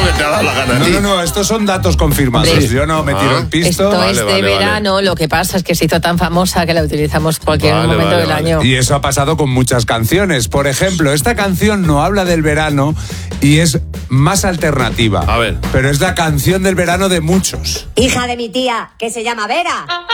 porque te ha dado la gana. No, estos son datos confirmados. Sí. Yo no me tiro el pisto. Esto Vale, es de vale, verano, vale. lo que pasa es que se hizo tan famosa que la utilizamos cualquier Vale, momento vale, del vale. año. Y eso ha pasado con muchas canciones. Por ejemplo, esta canción no habla del verano y es más alternativa. A ver. Pero es la canción del verano de muchos. Hija de mi tía, que se llama Vera.